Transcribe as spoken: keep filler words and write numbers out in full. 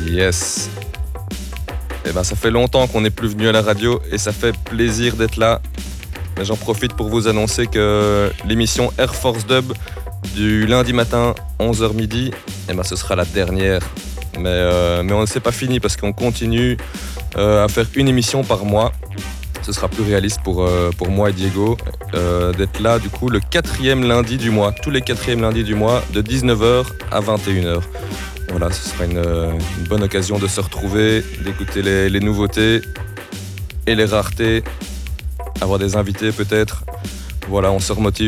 Yes. Eh ben, ça fait longtemps qu'on n'est plus venu à la radio et ça fait plaisir d'être là. Mais j'en profite pour vous annoncer que l'émission Air Force Dub du lundi matin, onze heures midi, eh ben, ce sera la dernière. Mais, euh, mais on ne s'est pas fini parce qu'on continue euh, à faire une émission par mois. Ce sera plus réaliste pour, euh, pour moi et Diego euh, d'être là du coup le quatrième lundi du mois, tous les quatrièmes lundis du mois, de dix-neuf heures à vingt et une heures. Voilà, ce sera une, une bonne occasion de se retrouver, d'écouter les, les nouveautés et les raretés, avoir des invités peut-être. Voilà, on se remotive.